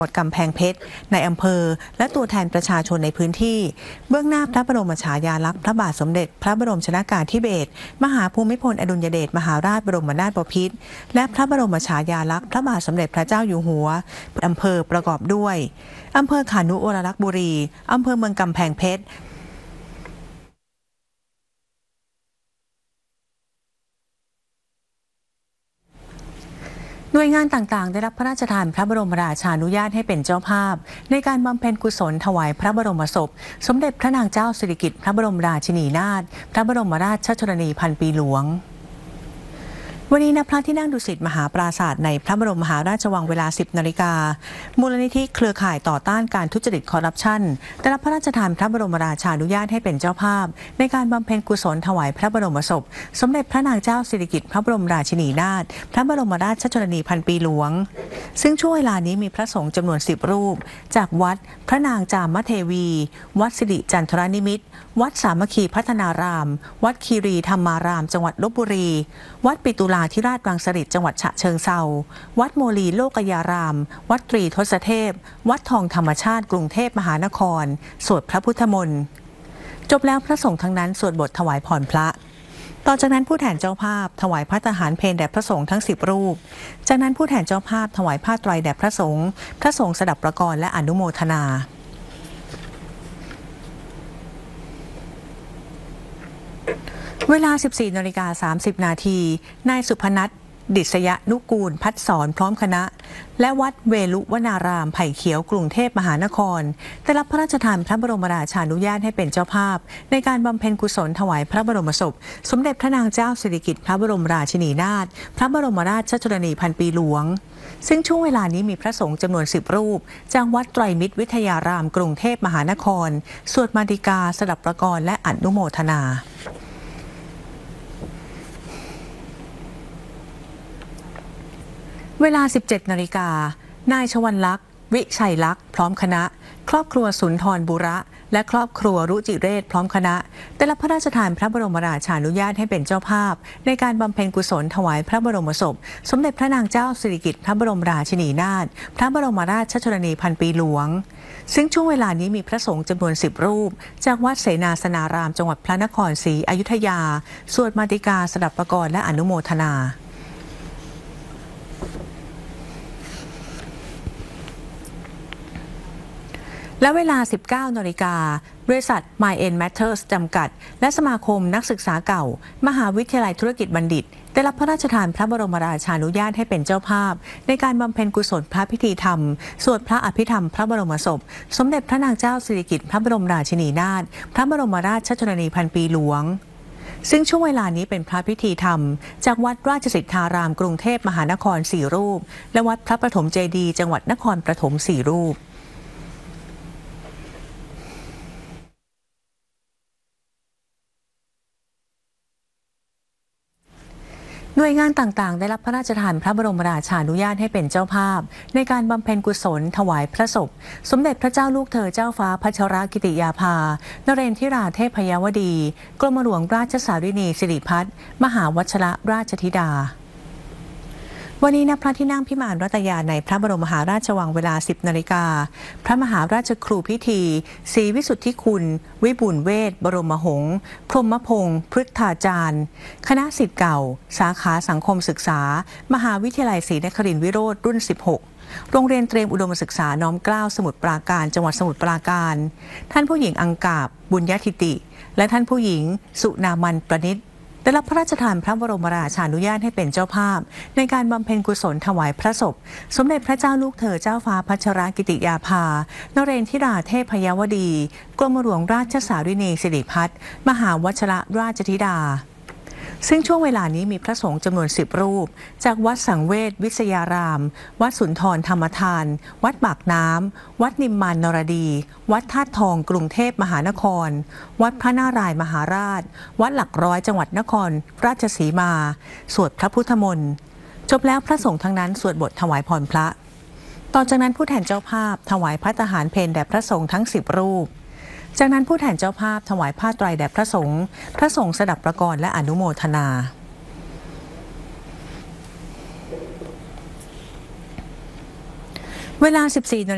จังหวัดกำแพงเพชรในอำเภอและตัวแทนประชาชนในพื้นที่เบื้องหน้าพระบรมฉายาลักษณ์พระบาทสมเด็จพระบรมชนกาธิเบศรมหาภูมิพลอดุลยเดชมหาราชบรมนาถบพิตรและพระบรมฉายาลักษณ์พระบาทสมเด็จพระเจ้าอยู่หัวอำเภอประกอบด้วยอำเภอขานุวรลักษณ์บุรีอำเภอเมืองกำแพงเพชรหน่วยงานต่างๆได้รับพระราชทานพระบรมราชานุญาตให้เป็นเจ้าภาพในการบำเพ็ญกุศลถวายพระบรมศพสมเด็จพระนางเจ้าสิริกิติ์พระบรมราชินีนาถพระบรมราชชนนีพันปีหลวงวันนี้ณพระที่นั่งดุสิตมหาปราสาทในพระบรมมหาราชวังเวลา 10 นาฬิกามูลนิธิเครือข่ายต่อต้านการทุจริตคอร์รัปชันได้รับพระราชทานพระบรมราชานุญาตให้เป็นเจ้าภาพในการบำเพ็ญกุศลถวายพระบรมศพสมเด็จพระนางเจ้าสิริกิติ์พระบรมราชินีนาถพระบรมราชชนนีพันปีหลวงซึ่งช่วงเวลานี้มีพระสงฆ์จำนวน 10 รูปจากวัดพระนางจามเทวีวัดสิริจันทรนิมิตรวัดสามัคคีพัฒนารามวัดคีรีธรรมารามจังหวัดลพบุรีวัดปิตุลาธิราชรังสฤษฎ์จังหวัดฉะเชิงเทราวัดโมลีโลกยารามวัดตรีทศเทพวัดทองธรรมชาติกรุงเทพมหานครสวดพระพุทธมนต์จบแล้วพระสงฆ์ทั้งนั้นสวดบทถวายพรพระต่อจากนั้นผู้แทนเจ้าภาพถวายพระทหารเพลแด่พระสงฆ์ทั้ง10 รูปจากนั้นผู้แทนเจ้าภาพถวายผ้าไตรแด่พระสงฆ์สดับประกรณ์และอนุโมทนาเวลา 14:30 นาทีนายสุพนัทดิษยนุกูลพัฒสอนพร้อมคณะและวัดเวลุวนารามไผ่เขียวกรุงเทพมหานครได้รับพระราชทานพระบรมราชานุญาตให้เป็นเจ้าภาพในการบำเพ็ญกุศลถวายพระบรมศพสมเด็จพระนางเจ้าสิริกิติ์พระบรมราชินีนาถพระบรมราชชนนีพันปีหลวงซึ่งช่วงเวลานี้มีพระสงฆ์จำนวน 10 รูปจากวัดไตรมิตรวิทยารามกรุงเทพมหานครสวดมาติกาสดับประกรณ์และอนุโมทนาเวลา 17 นาฬิกานายชวัลลักษณ์วิชัยลักษณ์พร้อมคณะครอบครัวสุนทรบุระและครอบครัวรุจิเรศพร้อมคณะได้รับพระราชทานพระบรมราชานุญาตให้เป็นเจ้าภาพในการบำเพ็ญกุศลถวายพระบรมศพสมเด็จพระนางเจ้าสิริกิติ์พระบรมราชินีนาถพระบรมราชชนนีพันปีหลวงซึ่งช่วงเวลานี้มีพระสงฆ์จำนวน 10 รูปจากวัดเสนาสนารามจังหวัดพระนครศรีอยุธยาสวดมาติกาสดับประกรณ์และอนุโมทนาและเวลา 19 นาฬิกาบริษัท My Matters จำกัดและสมาคมนักศึกษาเก่ามหาวิทยาลัยธุรกิจบัณฑิตได้รับพระราชทานพระบรมราชานุญาตให้เป็นเจ้าภาพในการบำเพ็ญกุศลพระพิธีธรรมสวดพระอภิธรรมพระบรมศพสมเด็จพระนางเจ้าสิริกิติ์พระบรมราชินีนาถพระบรมราชชนนีพันปีหลวงซึ่งช่วงเวลานี้เป็นพระพิธีธรรมจากวัดราชสิทธารามกรุงเทพมหานคร4 รูปและวัดพระปฐมเจดีย์จังหวัดนครปฐม4 รูปหน่วยงานต่างๆได้รับพระราชทานพระบรมราชานุญาตให้เป็นเจ้าภาพในการบำเพ็ญกุศลถวายพระศพสมเด็จพระเจ้าลูกเธอเจ้าฟ้าพัชรกิติยาภานเรนทิราเทพยวดีกรมหลวงราชสารินีสิริพัฒน์มหาวชรราชธิดาวันนี้ณพระที่นั่งพิมานรัตยาในพระบรมมหาราชวังเวลา 10 นาฬิกาพระมหาราชครูพิธีศรีวิสุทธิคุณวิบูลย์เวชบรมหงส์พรหมพงศ์พฤทธาจารย์คณะศิษย์เก่าสาขาสังคมศึกษามหาวิทยาลัยศรีนครินทร์วิโรธรุ่น 16 โรงเรียนเตรียมอุดมศึกษาน้อมเกล้าสมุทรปราการจังหวัดสมุทรปราการท่านผู้หญิงอังกาบบุญญทิติและท่านผู้หญิงสุนามันประณิตได้รับพระราชทานพระบรมราชานุญาตให้เป็นเจ้าภาพในการบำเพ็ญกุศลถวายพระศพสมเด็จพระเจ้าลูกเธอเจ้าฟ้าพัชรกิติยาภานเรนทิราเทพยวดีกรมหลวงราชสารินีสิริพัฒน์มหาวชรราชธิดาซึ่งช่วงเวลานี้มีพระสงฆ์จำนวน 10 รูปจากวัดสังเวชวิทยารามวัดสุนทรธรรมทานวัดปากน้ำวัดนิมมานนรดีวัดธาตุทองกรุงเทพมหานครวัดพระนารายมหาราชวัดหลักร้อยจังหวัดนครราชสีมาสวดพระพุทธมนต์จบแล้วพระสงฆ์ทั้งนั้นสวดบทถวายพรพระต่อจากนั้นผู้แทนเจ้าภาพถวายพระทหารเพลแด่พระสงฆ์ทั้ง 10 รูปจากนั้นผู้แทนเจ้าภาพถวายผ้าไตรแด่พระสงฆ์สดับประกรณ์และอนุโมทนาเวลา 14 นาฬิกา